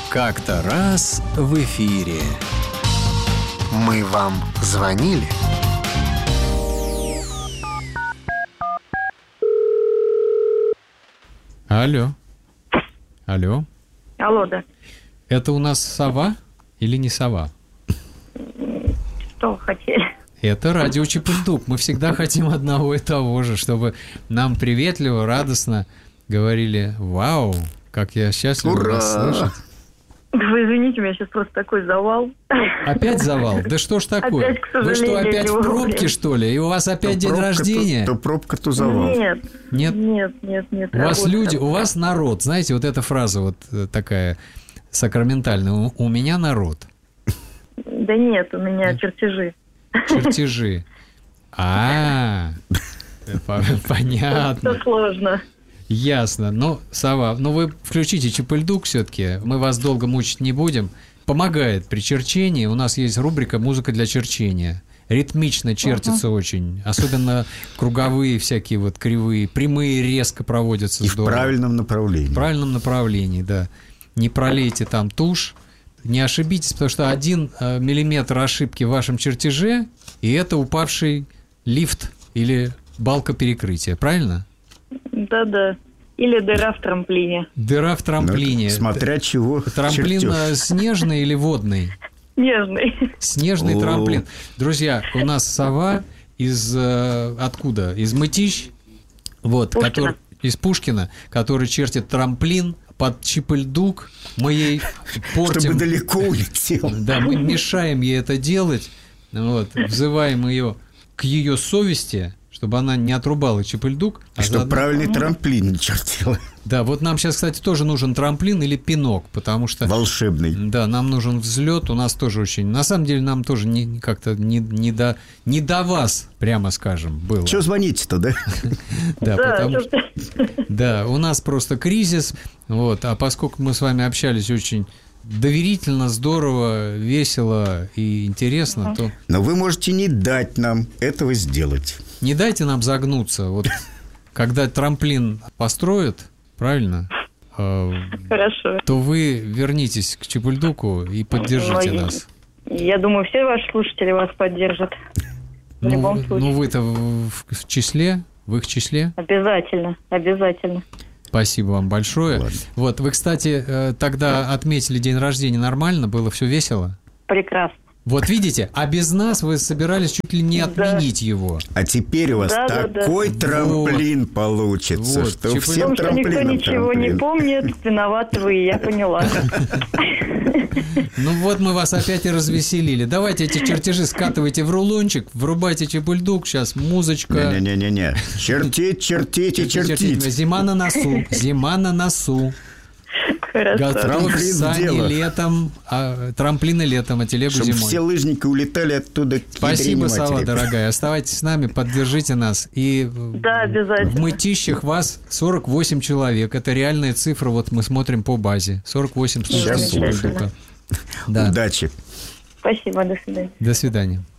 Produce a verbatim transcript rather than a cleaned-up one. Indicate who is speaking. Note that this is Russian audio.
Speaker 1: Как-то раз в эфире.
Speaker 2: Мы вам звонили?
Speaker 3: Алло. Алло.
Speaker 4: Алло, да.
Speaker 3: Это у нас сова или не сова?
Speaker 4: Что вы хотели?
Speaker 3: Это радио Чип-и-Дук. Мы всегда хотим одного и того же, чтобы нам приветливо, радостно говорили: «Вау, как я счастлив вас слышать».
Speaker 4: Вы извините, у меня сейчас просто такой завал.
Speaker 3: Опять завал? Да что ж такое?
Speaker 4: Опять, к
Speaker 3: Вы что,
Speaker 4: сожалению,
Speaker 3: опять
Speaker 4: не
Speaker 3: в пробке,
Speaker 4: вовремя.
Speaker 3: что ли? И у вас опять
Speaker 5: То
Speaker 3: день
Speaker 5: пробка,
Speaker 3: рождения?
Speaker 5: То, то пробка, то завал.
Speaker 4: Нет,
Speaker 3: Нет?
Speaker 4: нет, нет, нет.
Speaker 3: У вас
Speaker 4: работа.
Speaker 3: люди, у вас народ. Знаете, вот эта фраза вот э, такая сакраментальная. У, у меня народ.
Speaker 4: Да нет, у меня чертежи.
Speaker 3: Чертежи. А, понятно.
Speaker 4: Все сложно.
Speaker 3: Ясно. Ну, Сова, ну вы включите Чип-и-Дук все-таки. Мы вас долго мучить не будем. Помогает при черчении. У нас есть рубрика «Музыка для черчения». Ритмично чертится uh-huh. очень. Особенно круговые всякие вот кривые. Прямые резко проводятся.
Speaker 5: И
Speaker 3: здорово.
Speaker 5: в правильном направлении.
Speaker 3: В правильном направлении, да. Не пролейте там тушь. Не ошибитесь, потому что один э, миллиметр ошибки в вашем чертеже, и это упавший лифт или балка перекрытия. Правильно?
Speaker 4: Да-да. Или дыра в трамплине.
Speaker 3: Дыра в трамплине.
Speaker 5: Ну, смотря чего
Speaker 3: Трамплин
Speaker 5: чертёшь.
Speaker 3: снежный или водный?
Speaker 4: Нежный.
Speaker 3: Снежный
Speaker 5: О.
Speaker 3: трамплин. Друзья, у нас Сова из... э, откуда? Из Мытищ. Вот,
Speaker 4: Пушкина.
Speaker 3: который, из Пушкина, который чертит трамплин под Чип-и-Дук. Мы ей портим...
Speaker 5: Чтобы далеко улетел.
Speaker 3: Да, мы мешаем ей это делать. Вот, взываем ее к ее совести, чтобы она не отрубала Чип-и-Дук. А
Speaker 5: Чтобы
Speaker 3: заодно...
Speaker 5: правильный трамплин не чертила.
Speaker 3: Да, вот нам сейчас, кстати, тоже нужен трамплин или пинок, потому что...
Speaker 5: Волшебный.
Speaker 3: Да, нам нужен взлет, у нас тоже очень... На самом деле нам тоже не, как-то не, не, до, не до вас, прямо скажем, было.
Speaker 5: Чего звоните-то, да?
Speaker 3: Да,
Speaker 4: Да,
Speaker 3: потому
Speaker 4: что-
Speaker 3: что... Да, у нас просто кризис, вот, а поскольку мы с вами общались очень доверительно, здорово, весело и интересно, то
Speaker 5: Но вы можете не дать нам этого сделать.
Speaker 3: не дайте нам загнуться. Вот когда трамплин построят, правильно, э,
Speaker 4: Хорошо.
Speaker 3: то вы вернитесь к Чип-и-Дуку и поддержите
Speaker 4: Ой,
Speaker 3: нас.
Speaker 4: Я думаю, все ваши слушатели вас поддержат. В
Speaker 3: Ну,
Speaker 4: любом
Speaker 3: вы-
Speaker 4: случае.
Speaker 3: ну вы-то в, в- в числе, в их числе.
Speaker 4: Обязательно, обязательно.
Speaker 3: Спасибо вам большое.
Speaker 5: Ладно.
Speaker 3: Вот, вы, кстати, э, тогда отметили день рождения нормально, было все весело.
Speaker 4: Прекрасно.
Speaker 3: Вот видите, а без нас вы собирались чуть ли не отменить его.
Speaker 5: А теперь у вас
Speaker 4: Да, да, да.
Speaker 5: такой трамплин получится,
Speaker 3: Вот,
Speaker 5: что
Speaker 3: Чип-и-Дук.
Speaker 4: В
Speaker 5: всем
Speaker 4: том, что никто
Speaker 5: трамплином
Speaker 4: ничего не
Speaker 5: трамплин.
Speaker 4: помнит, виноваты вы, я поняла.
Speaker 3: Ну вот мы вас опять и развеселили. Давайте эти чертежи скатывайте в рулончик, врубайте Чип-и-Дук, сейчас музычка.
Speaker 5: Не-не-не-не. Чертить, чертить и чертить.
Speaker 3: Зима на носу, зима на носу.
Speaker 4: Хорошо.
Speaker 3: Готовь
Speaker 5: Трамплин в
Speaker 3: сани
Speaker 5: дело.
Speaker 3: летом, а, трамплины летом, а телегу
Speaker 5: Чтобы
Speaker 3: зимой.
Speaker 5: все лыжники улетали оттуда к
Speaker 3: Спасибо,
Speaker 5: ядрене
Speaker 3: Сова,
Speaker 5: матери.
Speaker 3: дорогая. Оставайтесь с нами, поддержите нас. И
Speaker 4: Да, обязательно.
Speaker 3: в Мытищах вас сорок восемь человек. Это реальная цифра, вот мы смотрим по базе. сорок восемь слушателей
Speaker 5: Сейчас
Speaker 3: Чип-и-Дука. Да.
Speaker 5: Удачи.
Speaker 4: Спасибо, до свидания.
Speaker 3: До свидания.